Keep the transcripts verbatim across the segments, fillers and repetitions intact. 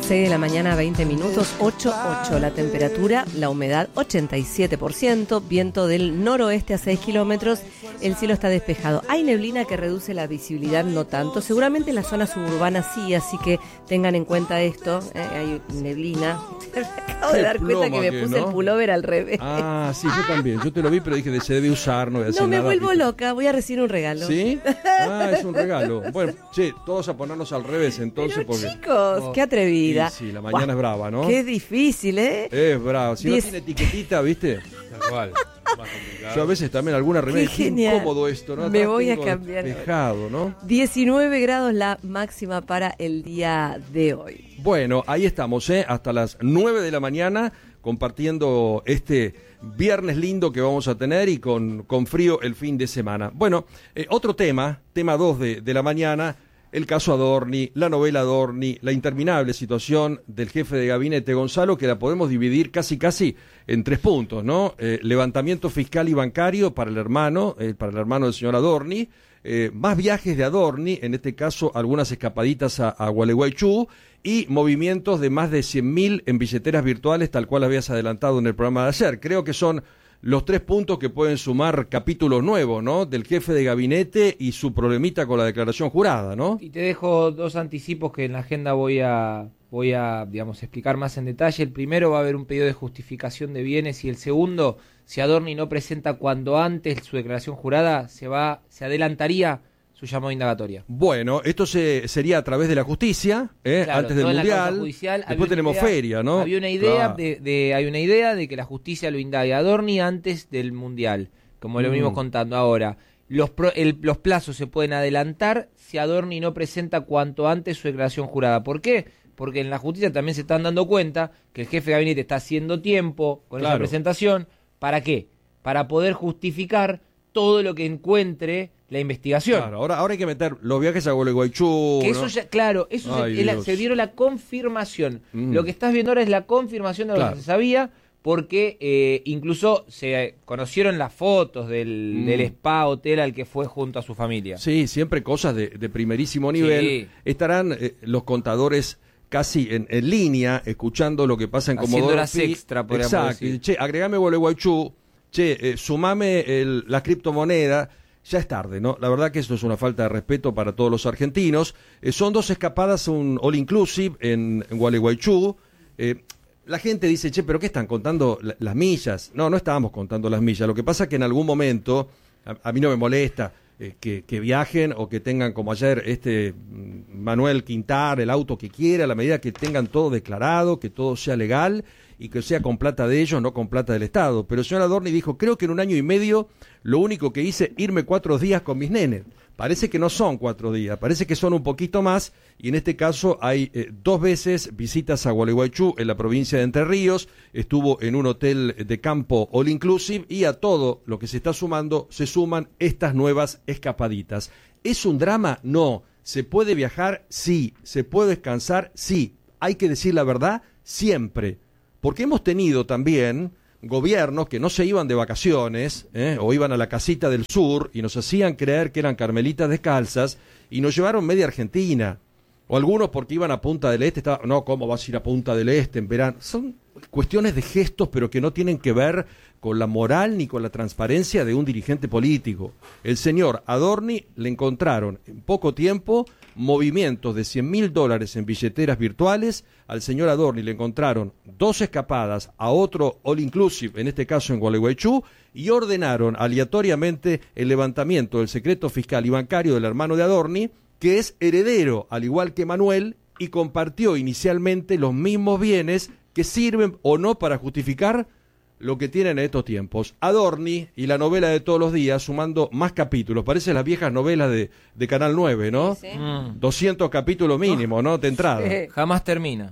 seis de la mañana, veinte minutos, ocho coma ocho la temperatura, la humedad ochenta y siete por ciento, viento del noroeste a seis kilómetros, el cielo está despejado. Hay neblina que reduce la visibilidad, no tanto, seguramente en las zonas suburbanas sí, así que tengan en cuenta esto, eh, hay neblina. Me acabo de dar cuenta que me que, puse ¿no? el pullover al revés. Ah, sí, yo también, yo te lo vi, pero dije, se debe usar, no voy a hacer No me nada. vuelvo ¿viste? loca, voy a recibir un regalo. ¿Sí? Ah, es un regalo. Bueno, che, todos a ponernos al revés entonces, Pero porque... chicos, Oh, qué atrevida. Sí, sí, la mañana Buah, es brava, ¿no? Qué difícil, ¿eh? Es brava. Si Diez- no tiene etiquetita, ¿viste? Tal cual. Más complicado. Yo a veces también alguna remera, Qué qué genial. incómodo esto, ¿no? Me Atrás voy a tengo cambiar. despejado, ¿no? diecinueve grados la máxima para el día de hoy. Bueno, ahí estamos, ¿eh? Hasta las nueve de la mañana compartiendo este viernes lindo que vamos a tener y con, con frío el fin de semana. Bueno, eh, otro tema, tema dos de, de la mañana, el caso Adorni, la novela Adorni, la interminable situación del jefe de gabinete Gonzalo, que la podemos dividir casi casi en tres puntos, ¿no? Eh, levantamiento fiscal y bancario para el hermano, eh, para el hermano del señor Adorni, eh, más viajes de Adorni, en este caso algunas escapaditas a, a Gualeguaychú, y movimientos de más de cien mil en billeteras virtuales, tal cual habías adelantado en el programa de ayer. Creo que son los tres puntos que pueden sumar capítulos nuevos, ¿no? Del jefe de gabinete y su problemita con la declaración jurada, ¿no? Y te dejo dos anticipos que en la agenda voy a, voy a, digamos, explicar más en detalle. El primero va a haber un pedido de justificación de bienes y el segundo, si Adorni no presenta cuando antes su declaración jurada, se va, se adelantaría su llamado a indagatoria. Bueno, esto se, sería a través de la justicia, ¿eh? Claro, Antes del todo en la causa Mundial. judicial. Había Después una tenemos idea- feria, ¿no? Había una idea Claro. de, de, hay una idea de que la justicia lo indague a Adorni antes del Mundial, como lo Mm. venimos contando ahora. Los, pro- el- los plazos se pueden adelantar si Adorni no presenta cuanto antes su declaración jurada. ¿Por qué? Porque en la justicia también se están dando cuenta que el jefe de gabinete está haciendo tiempo con esa Claro. presentación. ¿Para qué? Para poder justificar todo lo que encuentre la investigación. Claro, ahora, ahora hay que meter los viajes a Gualeguaychú, Que ¿no? eso ya, claro, eso Ay, se, es la- Dios. se dieron la confirmación. Mm. Lo que estás viendo ahora es la confirmación de lo Claro. que se sabía, porque eh, incluso se conocieron las fotos del, Mm. del spa hotel al que fue junto a su familia. Sí, siempre cosas de, de primerísimo nivel. Sí. Estarán eh, los contadores casi en, en línea, escuchando lo que pasa en Haciendo Comodoro horas Pi. extra, podríamos Exacto. decir. Che, agregame Gualeguaychú, che, eh, sumame el, la criptomoneda. Ya es tarde, ¿no? La verdad que esto es una falta de respeto para todos los argentinos. Eh, son dos escapadas, un all inclusive en, en Gualeguaychú. Eh, la gente dice, che, ¿pero qué están contando la- las millas? No, no estábamos contando las millas. Lo que pasa es que en algún momento, a, a mí no me molesta eh, que, que viajen o que tengan como ayer este mm, Manuel Quintar, el auto que quiera, a la medida que tengan todo declarado, que todo sea legal y que sea con plata de ellos, no con plata del Estado. Pero el señor Adorni dijo, creo que en un año y medio lo único que hice irme cuatro días con mis nenes. Parece que no son cuatro días, parece que son un poquito más, y en este caso hay eh, dos veces visitas a Gualeguaychú en la provincia de Entre Ríos, estuvo en un hotel de campo all inclusive, y a todo lo que se está sumando se suman estas nuevas escapaditas. ¿Es un drama? No. ¿Se puede viajar? Sí. ¿Se puede descansar? Sí. Hay que decir la verdad siempre. Porque hemos tenido también gobiernos que no se iban de vacaciones, ¿eh? o iban a la casita del sur y nos hacían creer que eran carmelitas descalzas y nos llevaron media Argentina. O algunos porque iban a Punta del Este, estaban, no, ¿cómo vas a ir a Punta del Este en verano? Son cuestiones de gestos, pero que no tienen que ver con la moral ni con la transparencia de un dirigente político. El señor Adorni le encontraron en poco tiempo movimientos de cien mil dólares en billeteras virtuales. Al señor Adorni le encontraron dos escapadas a otro all inclusive, en este caso en Gualeguaychú, y ordenaron aleatoriamente el levantamiento del secreto fiscal y bancario del hermano de Adorni, que es heredero, al igual que Manuel, y compartió inicialmente los mismos bienes que sirven o no para justificar lo que tienen en estos tiempos. Adorni y la novela de todos los días, sumando más capítulos. Parecen las viejas novelas de, de Canal nueve, ¿no? Sí. Mm. doscientos capítulos mínimo, ¿no? De entrada. Sí. Jamás termina.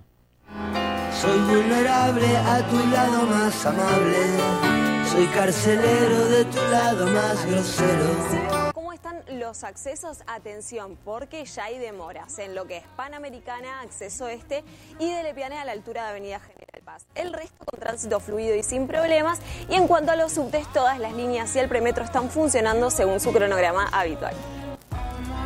Soy vulnerable a tu lado más amable. Soy carcelero de tu lado más grosero. ¿Cómo están los accesos? Atención, porque ya hay demoras en lo que es Panamericana, acceso este, y de Lepiane a la altura de Avenida General Paz. El resto con tránsito fluido y sin problemas. Y en cuanto a los subtes, todas las líneas y el premetro están funcionando según su cronograma habitual.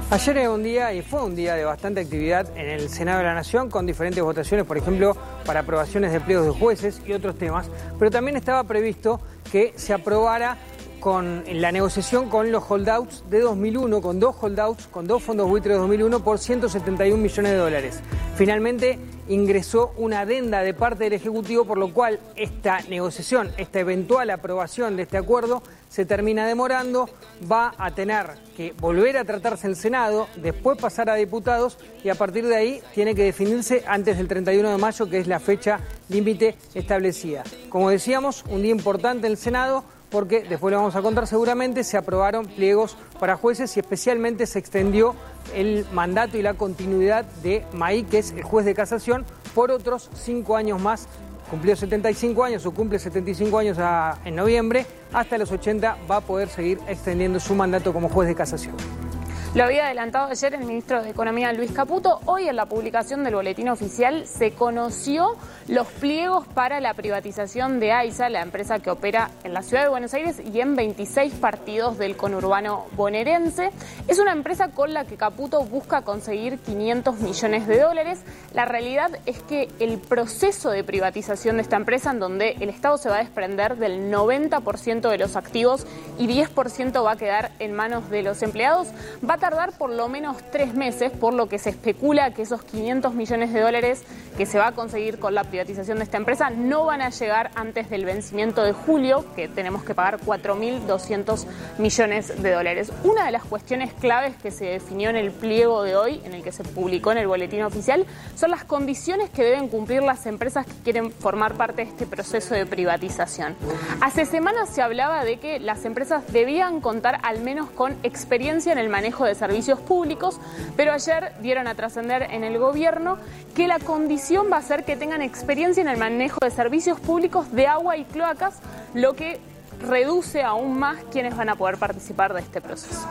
Ayer era un día y fue un día de bastante actividad en el Senado de la Nación con diferentes votaciones, por ejemplo, para aprobaciones de pliegos de jueces y otros temas, pero también estaba previsto que se aprobara con la negociación con los holdouts de dos mil uno, con dos holdouts, con dos fondos buitres de dos mil uno por ciento setenta y un millones de dólares. Finalmente ingresó una adenda de parte del Ejecutivo, por lo cual esta negociación, esta eventual aprobación de este acuerdo se termina demorando, va a tener que volver a tratarse en el Senado, después pasar a diputados y a partir de ahí tiene que definirse antes del treinta y uno de mayo, que es la fecha límite establecida. Como decíamos, un día importante en el Senado, porque después lo vamos a contar seguramente, se aprobaron pliegos para jueces y especialmente se extendió el mandato y la continuidad de Mahí, que es el juez de casación, por otros cinco años más. Cumplió setenta y cinco años o cumple setenta y cinco años a, en noviembre, hasta los ochenta va a poder seguir extendiendo su mandato como juez de casación. Lo había adelantado ayer el ministro de Economía, Luis Caputo. Hoy, en la publicación del Boletín Oficial, se conoció los pliegos para la privatización de AISA, la empresa que opera en la ciudad de Buenos Aires y en veintiséis partidos del conurbano bonaerense. Es una empresa con la que Caputo busca conseguir quinientos millones de dólares. La realidad es que el proceso de privatización de esta empresa, en donde el Estado se va a desprender del noventa por ciento de los activos y diez por ciento va a quedar en manos de los empleados, va a tardar por lo menos tres meses, por lo que se especula que esos quinientos millones de dólares que se va a conseguir con la privatización de esta empresa no van a llegar antes del vencimiento de julio, que tenemos que pagar cuatro mil doscientos millones de dólares. Una de las cuestiones claves que se definió en el pliego de hoy, en el que se publicó en el Boletín Oficial, son las condiciones que deben cumplir las empresas que quieren formar parte de este proceso de privatización. Hace semanas se hablaba de que las empresas debían contar al menos con experiencia en el manejo de servicios públicos, pero ayer dieron a trascender en el gobierno que la condición va a ser que tengan experiencia en el manejo de servicios públicos de agua y cloacas, lo que reduce aún más quienes van a poder participar de este proceso.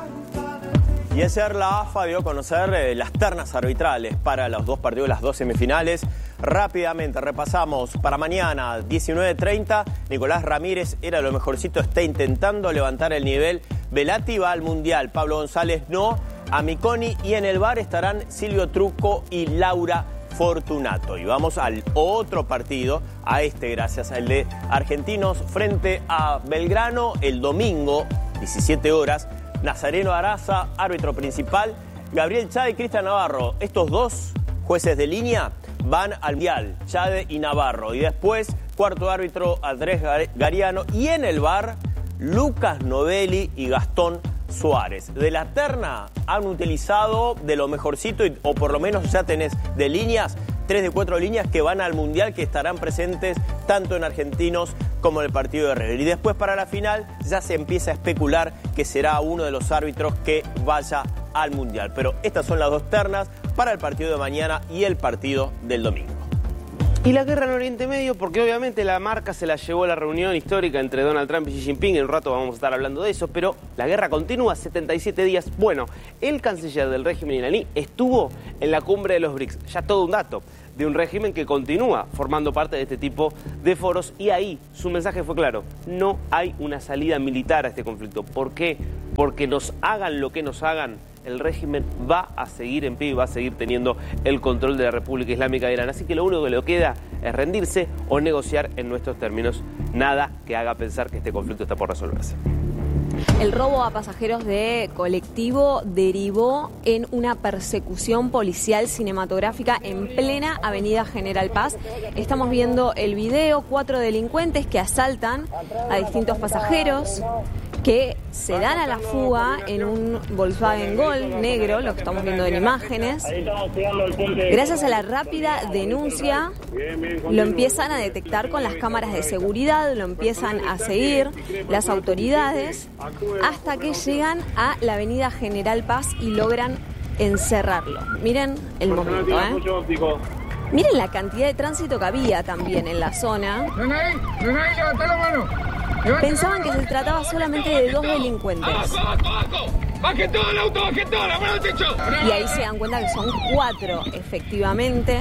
Y ayer la A F A dio a conocer eh, las ternas arbitrales para los dos partidos, las dos semifinales. Rápidamente repasamos. Para mañana, diecinueve treinta, Nicolás Ramírez era lo mejorcito, está intentando levantar el nivel. Velati va al Mundial, Pablo González no, Amiconi, y en el bar estarán Silvio Trucco y Laura Fortunato. Y vamos al otro partido, a este gracias al de Argentinos frente a Belgrano, el domingo, diecisiete horas. Nazareno Araza, árbitro principal, Gabriel Chade y Cristian Navarro. Estos dos jueces de línea van al Mundial, Chade y Navarro. Y después, cuarto árbitro, Andrés Gariano. Y en el bar, Lucas Novelli y Gastón Suárez. De la terna han utilizado de lo mejorcito, o por lo menos ya tenés de líneas, tres de cuatro líneas que van al Mundial, que estarán presentes tanto en Argentinos como en el partido de River. Y después, para la final, ya se empieza a especular que será uno de los árbitros que vaya al Mundial. Pero estas son las dos ternas para el partido de mañana y el partido del domingo. Y la guerra en Oriente Medio, porque obviamente la marca se la llevó la reunión histórica entre Donald Trump y Xi Jinping. En un rato vamos a estar hablando de eso, pero la guerra continúa, setenta y siete días. Bueno, el canciller del régimen iraní estuvo en la cumbre de los BRICS. Ya todo un dato de un régimen que continúa formando parte de este tipo de foros, y ahí su mensaje fue claro: no hay una salida militar a este conflicto. ¿Por qué? Porque nos hagan lo que nos hagan, el régimen va a seguir en pie y va a seguir teniendo el control de la República Islámica de Irán. Así que lo único que le queda es rendirse o negociar en nuestros términos. Nada que haga pensar que este conflicto está por resolverse. El robo a pasajeros de colectivo derivó en una persecución policial cinematográfica en plena Avenida General Paz. Estamos viendo el video, cuatro delincuentes que asaltan a distintos pasajeros, que se dan a la fuga en un Volkswagen Gol negro, lo que estamos viendo en imágenes. Gracias a la rápida denuncia, lo empiezan a detectar con las cámaras de seguridad, lo empiezan a seguir las autoridades, hasta que llegan a la Avenida General Paz y logran encerrarlo. Miren el momento, ¿eh? Miren la cantidad de tránsito que había también en la zona. Pensaban que se trataba solamente de dos delincuentes. ¡Baje todo el auto, baje todo, la mano al techo! Y ahí se dan cuenta que son cuatro, efectivamente.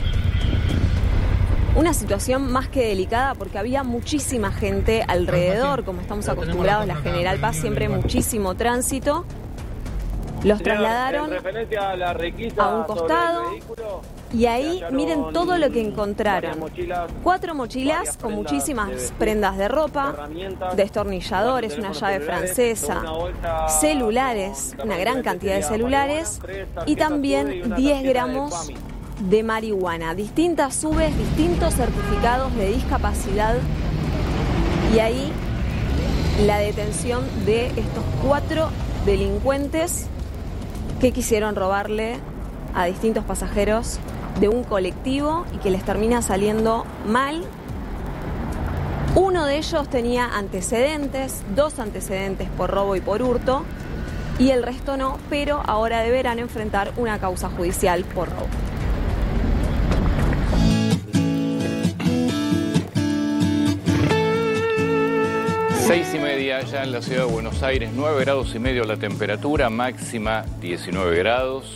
Una situación más que delicada porque había muchísima gente alrededor, como estamos acostumbrados, la General Paz, siempre muchísimo tránsito. Los trasladaron a un costado y ahí miren todo lo que encontraron. Cuatro mochilas con muchísimas prendas de ropa, destornilladores, una llave francesa, celulares, una gran cantidad de celulares y también diez gramos de marihuana, distintas subes, distintos certificados de discapacidad y ahí la detención de estos cuatro delincuentes que quisieron robarle a distintos pasajeros de un colectivo y que les termina saliendo mal. Uno de ellos tenía antecedentes, dos antecedentes por robo y por hurto, y el resto no, pero ahora deberán enfrentar una causa judicial por robo. Seis y media ya en la ciudad de Buenos Aires, nueve grados y medio la temperatura, máxima diecinueve grados.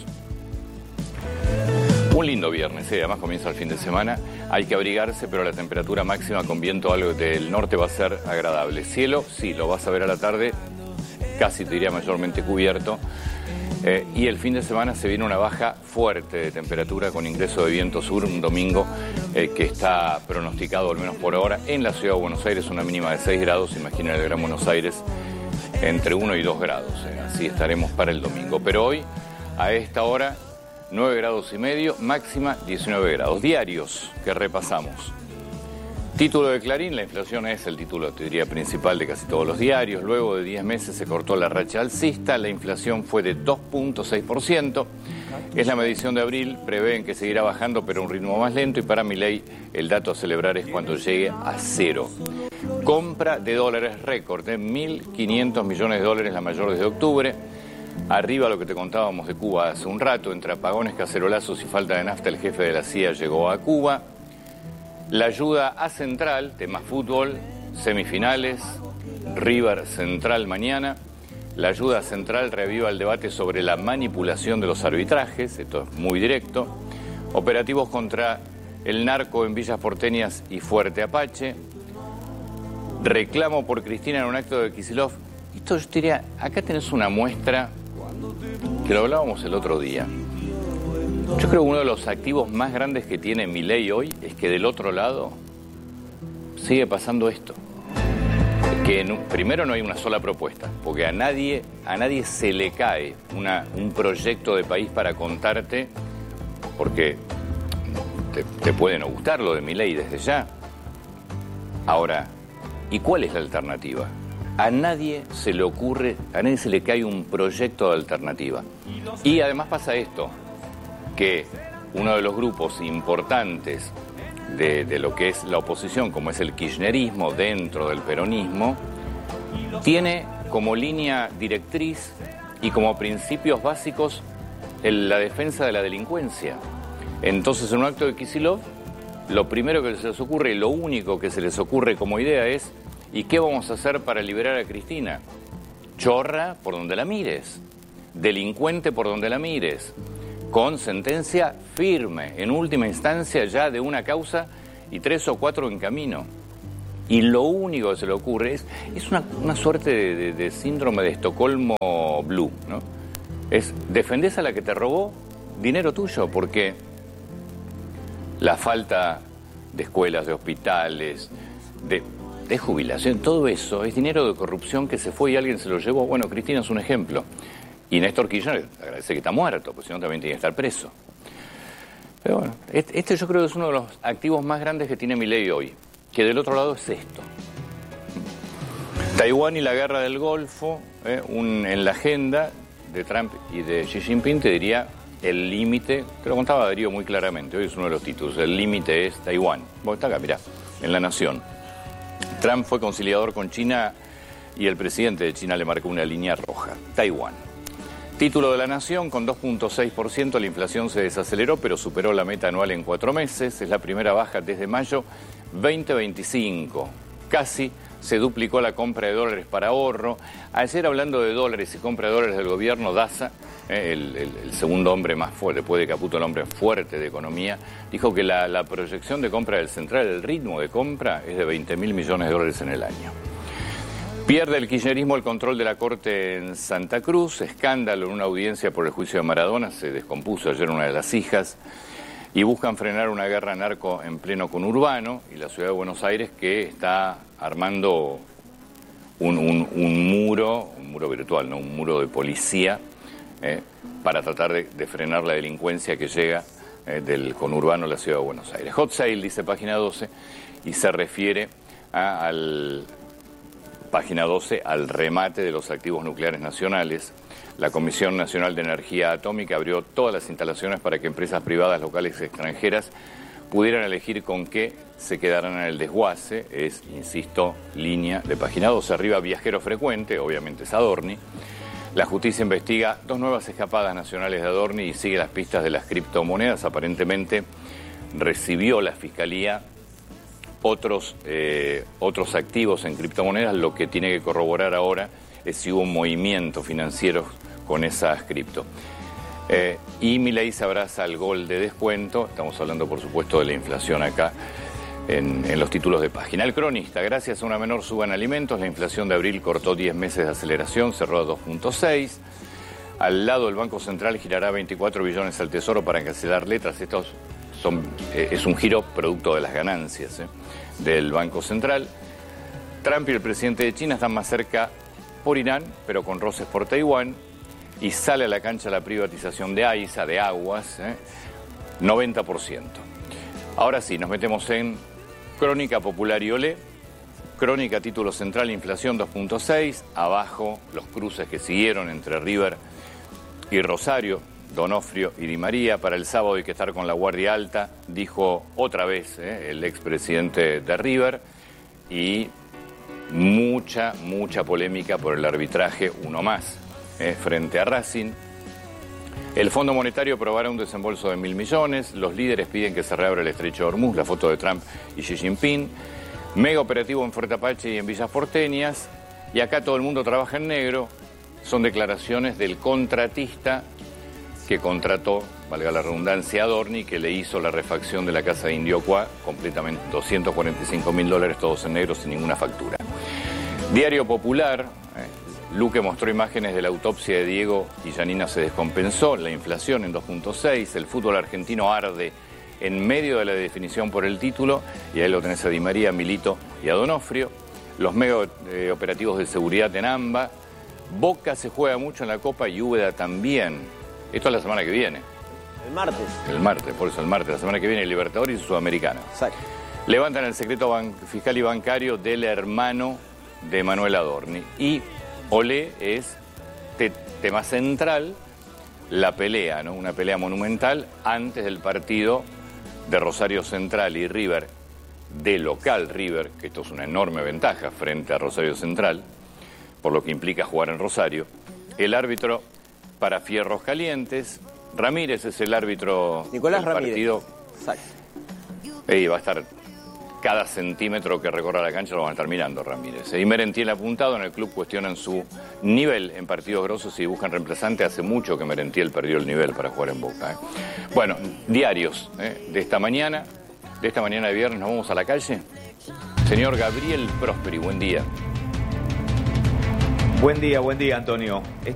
Un lindo viernes, ¿eh? Además comienza el fin de semana. Hay que abrigarse, pero la temperatura máxima con viento algo del norte va a ser agradable. Cielo, sí, lo vas a ver a la tarde, casi te diría mayormente cubierto. Eh, y el fin de semana se viene una baja fuerte de temperatura con ingreso de viento sur un domingo eh, que está pronosticado, al menos por ahora, en la ciudad de Buenos Aires, una mínima de seis grados. Imaginen el Gran Buenos Aires entre uno y dos grados. Eh, así estaremos para el domingo. Pero hoy, a esta hora, nueve grados y medio, máxima diecinueve grados. Diarios que repasamos. Título de Clarín, la inflación es el título, te diría, principal de casi todos los diarios. Luego de diez meses se cortó la racha alcista, la inflación fue de dos punto seis por ciento. Es la medición de abril, prevén que seguirá bajando pero a un ritmo más lento y para Milei el dato a celebrar es cuando llegue a cero. Compra de dólares récord de mil quinientos millones de dólares, la mayor desde octubre. Arriba lo que te contábamos de Cuba hace un rato, entre apagones, cacerolazos y falta de nafta, el jefe de la C I A llegó a Cuba. La ayuda a Central, tema fútbol, semifinales, River Central mañana. La ayuda a Central reaviva el debate sobre la manipulación de los arbitrajes, esto es muy directo. Operativos contra el narco en Villas Porteñas y Fuerte Apache. Reclamo por Cristina en un acto de Kicillof. Esto yo te diría, acá tenés una muestra, que lo hablábamos el otro día. Yo creo que uno de los activos más grandes que tiene Milei hoy es que del otro lado sigue pasando esto. Que en un, primero no hay una sola propuesta, porque a nadie, a nadie se le cae una, un proyecto de país para contarte, porque te, te puede no gustar lo de Milei desde ya. Ahora, ¿y cuál es la alternativa? A nadie se le ocurre, a nadie se le cae un proyecto de alternativa. Y además pasa esto, que uno de los grupos importantes de, de lo que es la oposición, como es el kirchnerismo dentro del peronismo, tiene como línea directriz y como principios básicos el, la defensa de la delincuencia. Entonces, en un acto de Kicillof, lo primero que se les ocurre, y lo único que se les ocurre como idea es, ¿y qué vamos a hacer para liberar a Cristina? Chorra por donde la mires, delincuente por donde la mires, con sentencia firme, en última instancia ya de una causa y tres o cuatro en camino. Y lo único que se le ocurre es, es una, una suerte de, de, de síndrome de Estocolmo Blue, ¿no? Es, defendés a la que te robó dinero tuyo, porque la falta de escuelas, de hospitales, de, de jubilación, todo eso es dinero de corrupción que se fue y alguien se lo llevó. Bueno, Cristina es un ejemplo. Y Néstor Kirchner agradece que está muerto, porque si no también tiene que estar preso. Pero bueno, este yo creo que es uno de los activos más grandes que tiene Milei hoy, que del otro lado es esto. Taiwán y la guerra del Golfo, eh, un, en la agenda de Trump y de Xi Jinping, te diría el límite, te lo contaba Darío muy claramente, hoy es uno de los títulos, el límite es Taiwán. Bueno, está acá, mirá, en La Nación. Trump fue conciliador con China y el presidente de China le marcó una línea roja, Taiwán. Título de La Nación, con dos punto seis por ciento la inflación se desaceleró, pero superó la meta anual en cuatro meses. Es la primera baja desde mayo veinte veinticinco. Casi se duplicó la compra de dólares para ahorro. Ayer, hablando de dólares y compra de dólares del gobierno, Daza, eh, el, el, el segundo hombre más fuerte, después de Caputo, el hombre fuerte de economía, dijo que la, la proyección de compra del Central, el ritmo de compra, es de veinte mil millones de dólares en el año. Pierde el kirchnerismo el control de la Corte en Santa Cruz, escándalo en una audiencia por el juicio de Maradona, se descompuso ayer una de las hijas, y buscan frenar una guerra narco en pleno conurbano, y la ciudad de Buenos Aires que está armando un, un, un muro, un muro virtual, no, un muro de policía, eh, para tratar de, de frenar la delincuencia que llega eh, del conurbano a la ciudad de Buenos Aires. Hot sale, dice página doce, y se refiere a, al... Página doce, al remate de los activos nucleares nacionales. La Comisión Nacional de Energía Atómica abrió todas las instalaciones para que empresas privadas, locales y extranjeras pudieran elegir con qué se quedarán en el desguace. Es, insisto, línea de página doce. Arriba, viajero frecuente, obviamente es Adorni. La justicia investiga dos nuevas escapadas nacionales de Adorni y sigue las pistas de las criptomonedas. Aparentemente recibió la Fiscalía Otros, eh, otros activos en criptomonedas. Lo que tiene que corroborar ahora es si hubo un movimiento financiero con esas cripto. Eh, y Milei se abraza al gol de descuento. Estamos hablando, por supuesto, de la inflación acá en, en los títulos de página. El Cronista, gracias a una menor suba en alimentos, la inflación de abril cortó diez meses de aceleración, cerró a dos punto seis. Al lado, el Banco Central girará veinticuatro billones al Tesoro para cancelar letras. Estos Son, eh, es un giro producto de las ganancias eh, del Banco Central. Trump y el presidente de China están más cerca por Irán, pero con roces por Taiwán, y sale a la cancha la privatización de AISA, de aguas, eh, noventa por ciento. Ahora sí, nos metemos en Crónica Popular y Olé. Crónica, título central, inflación dos punto seis, abajo los cruces que siguieron entre River y Rosario, Donofrio y Di María. Para el sábado hay que estar con la guardia alta, dijo otra vez eh, el expresidente de River, y mucha, mucha polémica por el arbitraje, uno más, eh, frente a Racing. El Fondo Monetario aprobará un desembolso de mil millones, los líderes piden que se reabra el estrecho de Hormuz, la foto de Trump y Xi Jinping, mega operativo en Fuerte Apache y en Villas Porteñas, y acá todo el mundo trabaja en negro. Son declaraciones del contratista que contrató, valga la redundancia, Adorni, que le hizo la refacción de la casa de Indiocuá, completamente, doscientos cuarenta y cinco mil dólares, todos en negro, sin ninguna factura. Diario Popular, eh, Luque mostró imágenes de la autopsia de Diego y Janina se descompensó, la inflación en dos punto seis, el fútbol argentino arde en medio de la definición por el título, y ahí lo tenés a Di María, Milito y a Donofrio, los mega eh, operativos de seguridad en AMBA, Boca se juega mucho en la Copa y Úbeda también. Esto es la semana que viene. El martes. El martes, por eso el martes. La semana que viene, el Libertadores y Sudamericana. Exacto. Levantan el secreto fiscal y bancario del hermano de Manuel Adorni. Y Olé es te tema central, la pelea, ¿no? Una pelea monumental antes del partido de Rosario Central y River, de local River, que esto es una enorme ventaja frente a Rosario Central, por lo que implica jugar en Rosario. El árbitro para fierros calientes, Ramírez es el árbitro Nicolás del Ramírez. partido. Exacto. Y va a estar cada centímetro que recorra la cancha, lo van a estar mirando Ramírez. Y Merentiel apuntado, en el club cuestionan su nivel en partidos grosos y buscan reemplazante. Hace mucho que Merentiel perdió el nivel para jugar en Boca. ¿eh? Bueno, diarios ¿eh? de esta mañana, de esta mañana de viernes, nos vamos a la calle. Señor Gabriel Prosperi, buen día. Buen día, buen día, Antonio.